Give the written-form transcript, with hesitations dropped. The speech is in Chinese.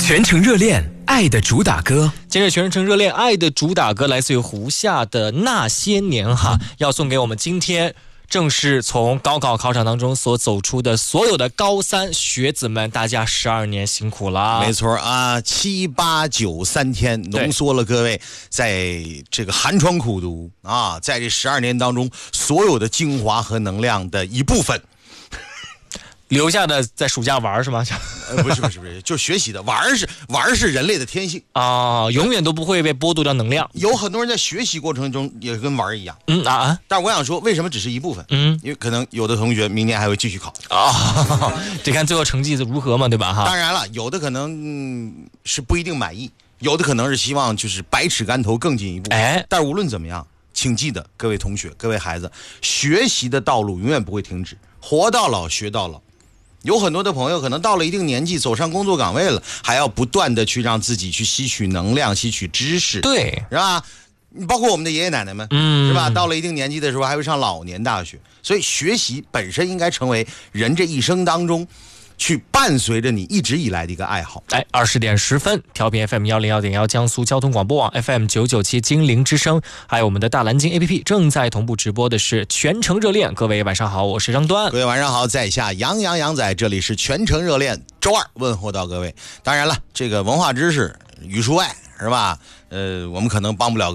全程热恋，爱的主打歌。 今日全程热恋，爱的主打歌来自于胡夏的《那些年》哈，要送给我们今天正是从高考考场当中所走出的所有的高三学子们，大家12年辛苦了。 没错啊，7、8、9 3天浓缩了各位在这个寒窗苦读啊，在这12年当中所有的精华和能量的一部分。 留下的在暑假玩是吗？ 不是，就学习的玩是人类的天性啊，永远都不会被剥夺掉能量。 有很多人在学习过程中也跟玩一样，但我想说，为什么只是一部分？因为可能有的同学明年还会继续考啊，得看最后成绩如何嘛，对吧？哈， 当然了，有的可能是不一定满意，有的可能是希望就是百尺竿头更进一步。但是无论怎么样，请记得各位同学、各位孩子，学习的道路永远不会停止，活到老学到老。有很多的朋友可能到了一定年纪，走上工作岗位了，还要不断的去让自己去吸取能量、吸取知识， 对， 是吧？包括我们的爷爷奶奶们，是吧？到了一定年纪的时候，还会上老年大学，所以学习本身应该成为人这一生当中去伴随着你一直以来的一个爱好。 20点10分，调频 FM 101.1江苏交通广播网 FM 997金陵之声，还有我们的大蓝鲸 APP 正在同步直播的是全程热恋。各位晚上好，我是张端。 各位晚上好，在下杨仔，这里是全程热恋，周二问候到各位。当然了，这个文化知识语数外是吧？我们可能帮不了